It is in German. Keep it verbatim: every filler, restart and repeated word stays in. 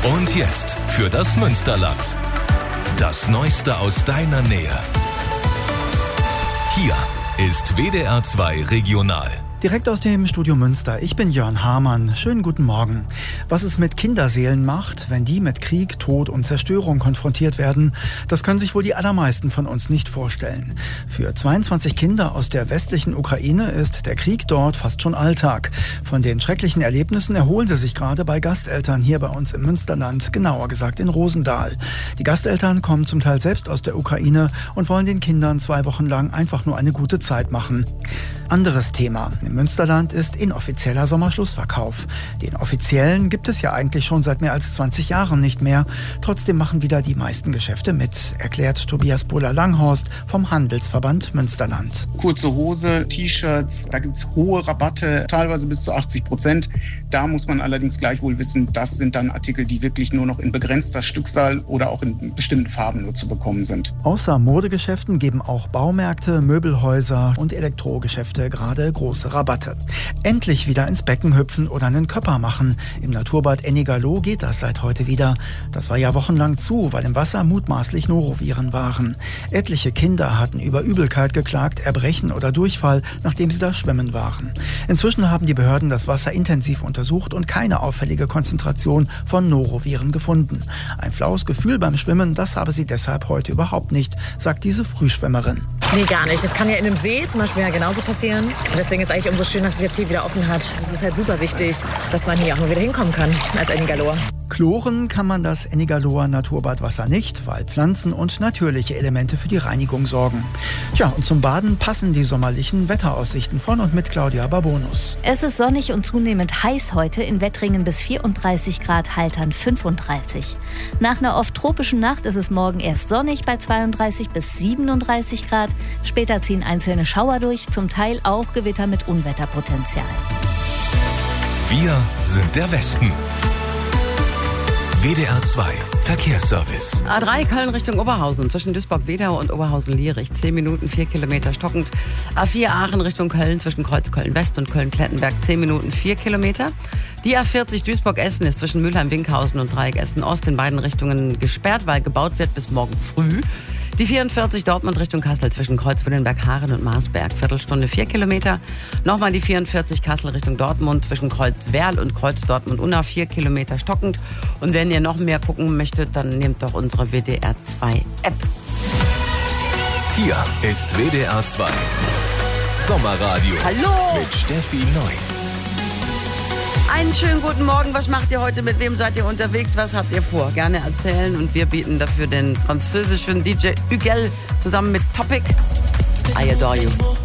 Und jetzt für das Münsterland. Das Neueste aus deiner Nähe. Hier ist W D R zwei Regional. Direkt aus dem Studio Münster. Ich bin Jörn Hamann. Schönen guten Morgen. Was es mit Kinderseelen macht, wenn die mit Krieg, Tod und Zerstörung konfrontiert werden, das können sich wohl die allermeisten von uns nicht vorstellen. Für zweiundzwanzig Kinder aus der westlichen Ukraine ist der Krieg dort fast schon Alltag. Von den schrecklichen Erlebnissen erholen sie sich gerade bei Gasteltern hier bei uns im Münsterland, genauer gesagt in Rosendahl. Die Gasteltern kommen zum Teil selbst aus der Ukraine und wollen den Kindern zwei Wochen lang einfach nur eine gute Zeit machen. Anderes Thema. Im Münsterland ist inoffizieller Sommerschlussverkauf. Den offiziellen gibt es ja eigentlich schon seit mehr als zwanzig Jahren nicht mehr. Trotzdem machen wieder die meisten Geschäfte mit, erklärt Tobias Bohler-Langhorst vom Handelsverband Münsterland. Kurze Hose, T-Shirts, da gibt es hohe Rabatte, teilweise bis zu achtzig Prozent. Da muss man allerdings gleichwohl wissen, das sind dann Artikel, die wirklich nur noch in begrenzter Stückzahl oder auch in bestimmten Farben nur zu bekommen sind. Außer Modegeschäften geben auch Baumärkte, Möbelhäuser und Elektrogeschäfte gerade große Rabatte. Endlich wieder ins Becken hüpfen oder einen Köpper machen. Im Naturbad Ennigerloh geht das seit heute wieder. Das war ja wochenlang zu, weil im Wasser mutmaßlich Noroviren waren. Etliche Kinder hatten über Übelkeit geklagt, Erbrechen oder Durchfall, nachdem sie da schwimmen waren. Inzwischen haben die Behörden das Wasser intensiv untersucht und keine auffällige Konzentration von Noroviren gefunden. Ein flaues Gefühl beim Schwimmen, das habe sie deshalb heute überhaupt nicht, sagt diese Frühschwimmerin. Nee, gar nicht. Das kann ja in einem See zum Beispiel ja genauso passieren. Und deswegen ist eigentlich umso schön, dass es jetzt hier wieder offen hat. Das ist halt super wichtig, dass man hier auch mal wieder hinkommen kann als Ennigerloher. Chloren kann man das Ennigerloher Naturbadwasser nicht, weil Pflanzen und natürliche Elemente für die Reinigung sorgen. Tja, und zum Baden passen die sommerlichen Wetteraussichten von und mit Claudia Barbonus. Es ist sonnig und zunehmend heiß heute, in Wettringen bis vierunddreißig Grad, Haltern fünfunddreißig. Nach einer oft tropischen Nacht ist es morgen erst sonnig bei zweiunddreißig bis siebenunddreißig Grad. Später ziehen einzelne Schauer durch, zum Teil auch Gewitter mit Unwetterpotenzial. Wir sind der Westen. W D R zwei Verkehrsservice. A drei Köln Richtung Oberhausen, zwischen Duisburg-Wedau und Oberhausen-Lierich. zehn Minuten, vier Kilometer stockend. A vier Aachen Richtung Köln, zwischen Kreuzköln-West und Köln-Klettenberg. zehn Minuten, vier Kilometer. Die A vierzig Duisburg-Essen ist zwischen Mülheim-Winkhausen und Dreieck Essen-Ost in beiden Richtungen gesperrt, weil gebaut wird bis morgen früh. Die vierundvierzig Dortmund Richtung Kassel zwischen Kreuzwillenberg-Haaren und Marsberg. Viertelstunde, vier Kilometer. Nochmal die vierundvierzig Kassel Richtung Dortmund zwischen Kreuz-Werl und Kreuz-Dortmund-Unna. vier Kilometer stockend. Und wenn ihr noch mehr gucken möchtet, dann nehmt doch unsere W D R zwei App. Hier ist W D R zwei Sommerradio. Hallo! Mit Steffi Neu. Einen schönen guten Morgen. Was macht ihr heute? Mit wem seid ihr unterwegs? Was habt ihr vor? Gerne erzählen. Und wir bieten dafür den französischen D J Huguel zusammen mit Topic. I Adore You.